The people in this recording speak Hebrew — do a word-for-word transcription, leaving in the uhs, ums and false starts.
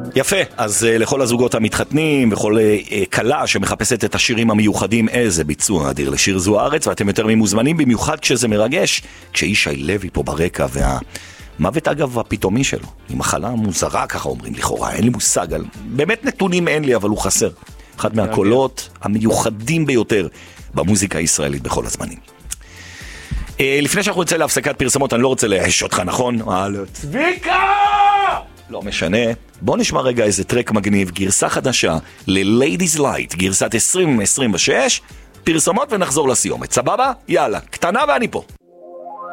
יפה, אז uh, לכל הזוגות המתחתנים וכל uh, קלה שמחפשת את השירים המיוחדים, איזה ביצוע אדיר לשיר זו הארץ, ואתם יותר ממוזמנים, במיוחד כשזה מרגש, כשישי לוי פה ברקע, והמוות אגב הפתאומי שלו, היא מחלה מוזרה ככה אומרים לכאורה, אין לי מושג, על... באמת נתונים אין לי, אבל הוא חסר. אחד מהקולות המיוחדים ביותר במוזיקה הישראלית בכל הזמנים. Uh, לפני שאנחנו נצא להפסקת פרסמות, אני לא רוצה להש אותך, נכון? צביקה! לא משנה, בוא נשמע רגע איזה טרק מגניב, גרסה חדשה ל-Ladies Light, גרסת עשרים עשרים ושש, פרסומות ונחזור לסיומת, סבבה? יאללה, קטנה ואני פה.